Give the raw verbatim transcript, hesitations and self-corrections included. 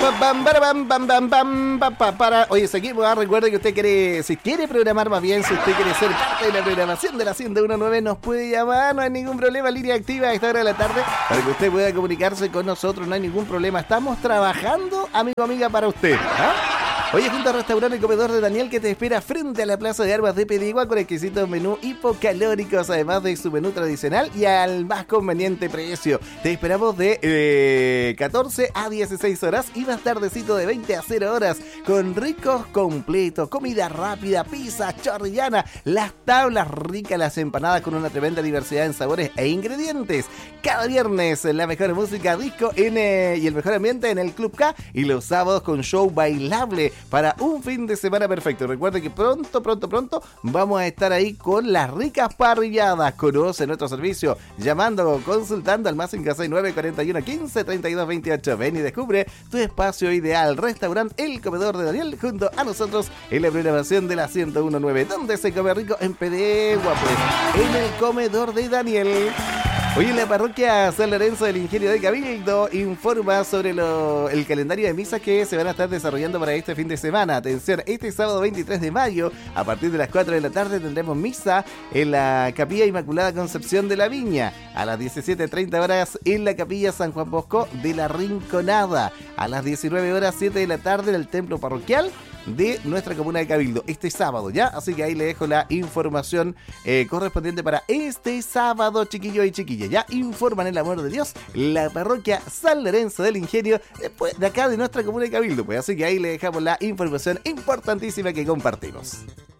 bam, bara, bam, bam, bam, bam, pa, pa, para. Oye, seguimos. Ah, recuerde que usted quiere, si quiere programar más bien, si usted quiere ser parte de la programación de la ciento uno punto nueve, nos puede llamar, no hay ningún problema. Línea activa a esta hora de la tarde para que usted pueda comunicarse con nosotros, no hay ningún problema. Estamos trabajando, amigo, amiga, para usted. ¿Ah? Oye, junto al restaurante El Comedor de Daniel, que te espera frente a la Plaza de Armas de Pedigua con exquisitos menú hipocalóricos, además de su menú tradicional y al más conveniente precio. Te esperamos de eh, catorce a dieciséis horas y más tardecito de veinte a cero horas con ricos completos, comida rápida, pizza, chorrillana, las tablas ricas, las empanadas con una tremenda diversidad en sabores e ingredientes. Cada viernes la mejor música disco en, eh, y el mejor ambiente en el Club K, y los sábados con show bailable para un fin de semana perfecto. Recuerden que pronto, pronto, pronto vamos a estar ahí con las ricas parrilladas. Conoce nuestro servicio llamando o consultando al más cinco seis nueve, cuarenta y uno, quince, treinta y dos, veintiocho. Ven y descubre tu espacio ideal. Restaurante El Comedor de Daniel junto a nosotros en la programación de la ciento uno punto nueve, donde se come rico en Pedegua, pues, en el Comedor de Daniel. Hoy en la parroquia San Lorenzo del Ingenio de Cabildo informa sobre lo, el calendario de misas que se van a estar desarrollando para este fin de semana. Atención, este sábado veintitrés de mayo, a partir de las cuatro de la tarde, tendremos misa en la Capilla Inmaculada Concepción de la Viña. A las diecisiete treinta horas en la Capilla San Juan Bosco de la Rinconada. A las diecinueve horas, siete de la tarde, en el templo parroquial de nuestra comuna de Cabildo, este sábado, ¿ya? Así que ahí le dejo la información eh, correspondiente para este sábado, chiquillos y chiquillas. Ya informan el amor de Dios, la parroquia San Lorenzo del Ingenio, después de acá de nuestra comuna de Cabildo, pues. Así que ahí le dejamos la información importantísima que compartimos.